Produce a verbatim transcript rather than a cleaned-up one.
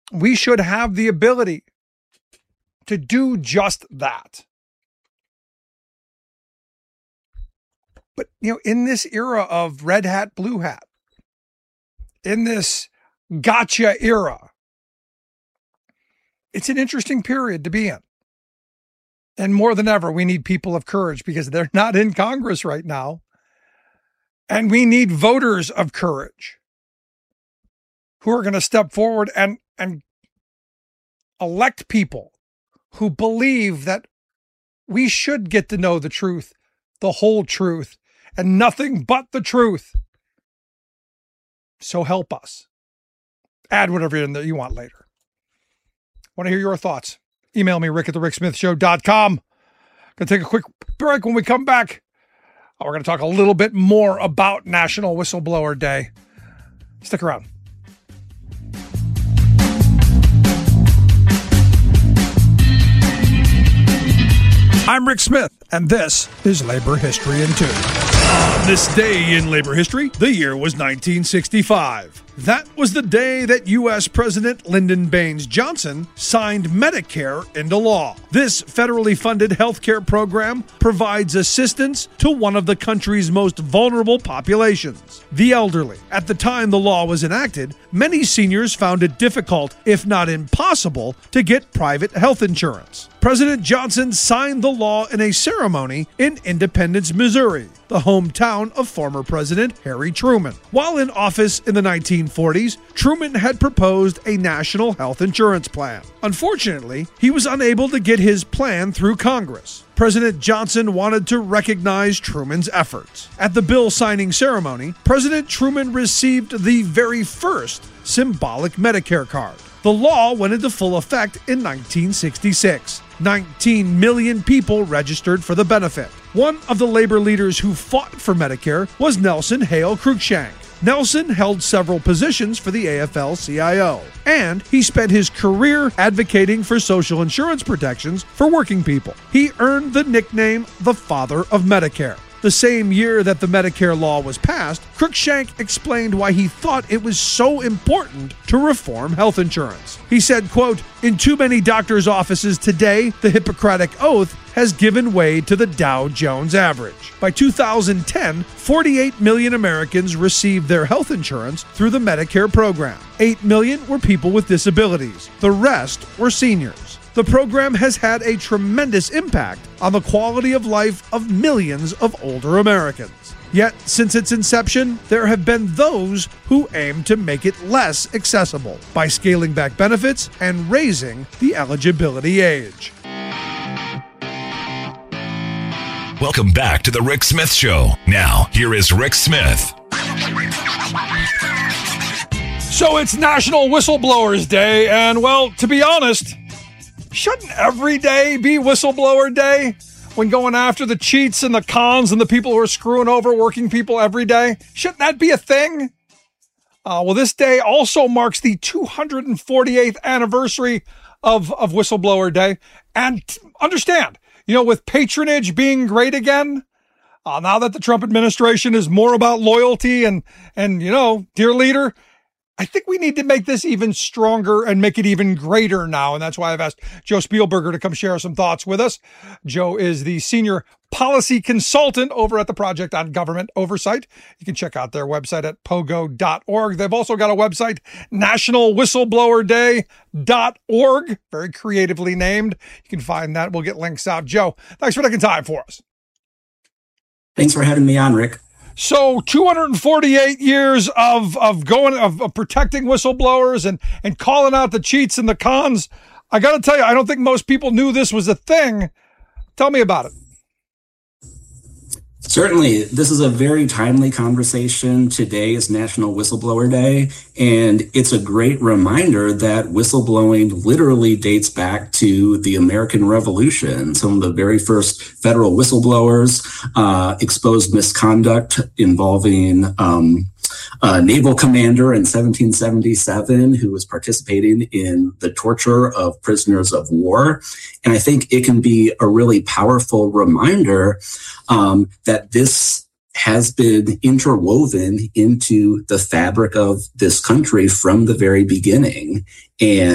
we should have the ability to do just that. But, you know, in this era of red hat, blue hat, in this gotcha era, it's an interesting period to be in. And more than ever, we need people of courage because they're not in Congress right now. And we need voters of courage who are going to step forward and, and elect people who believe that we should get to know the truth, the whole truth, and nothing but the truth. So help us. Add whatever in there you want later. Want to hear your thoughts? Email me, rick at the rick smith show dot com. Going to take a quick break. When we come back, we're going to talk a little bit more about National Whistleblower Day. Stick around. I'm Rick Smith, and this is Labor History in Two. On this day in labor history, the year was nineteen sixty-five. That was the day that U S President Lyndon Baines Johnson signed Medicare into law. This federally funded health care program provides assistance to one of the country's most vulnerable populations, the elderly. At the time the law was enacted, many seniors found it difficult, if not impossible, to get private health insurance. President Johnson signed the law in a ceremony in Independence, Missouri, the hometown of former President Harry Truman. While in office in the nineteen forties, Truman had proposed a national health insurance plan. Unfortunately, he was unable to get his plan through Congress. President Johnson wanted to recognize Truman's efforts. At the bill signing ceremony, President Truman received the very first symbolic Medicare card. The law went into full effect in nineteen sixty-six. nineteen million people registered for the benefit. One of the labor leaders who fought for Medicare was Nelson Hale Cruikshank. Nelson held several positions for the A F L C I O, and he spent his career advocating for social insurance protections for working people. He earned the nickname the Father of Medicare. The same year that the Medicare law was passed, Cruikshank explained why he thought it was so important to reform health insurance. He said, quote, "In too many doctors' offices today, the Hippocratic Oath has given way to the Dow Jones average." By two thousand ten, forty-eight million Americans received their health insurance through the Medicare program. eight million were people with disabilities. The rest were seniors. The program has had a tremendous impact on the quality of life of millions of older Americans. Yet, since its inception, there have been those who aim to make it less accessible by scaling back benefits and raising the eligibility age. Welcome back to The Rick Smith Show. Now, here is Rick Smith. So it's National Whistleblowers Day, and well, to be honest, shouldn't every day be Whistleblower Day when going after the cheats and the cons and the people who are screwing over working people every day? Shouldn't that be a thing? Uh, well, this day also marks the two hundred forty-eighth anniversary of, of Whistleblower Day. And understand, you know, with patronage being great again, uh, now that the Trump administration is more about loyalty and, and, you know, dear leader, I think we need to make this even stronger and make it even greater now. And that's why I've asked Joe Spielberger to come share some thoughts with us. Joe is the senior policy consultant over at the Project on Government Oversight. You can check out their website at pogo dot org. They've also got a website, national whistleblower day dot org. Very creatively named. You can find that. We'll get links out. Joe, thanks for taking time for us. Thanks for having me on, Rick. So two hundred forty-eight years of, of going, of, of protecting whistleblowers and, and calling out the cheats and the cons. I got to tell you, I don't think most people knew this was a thing. Tell me about it. Certainly, this is a very timely conversation. Today is National Whistleblower Day, and it's a great reminder that whistleblowing literally dates back to the American Revolution. Some of the very first federal whistleblowers uh, exposed misconduct involving um, a naval commander in seventeen seventy-seven who was participating in the torture of prisoners of war. And I think it can be a really powerful reminder um, that this has been interwoven into the fabric of this country from the very beginning. And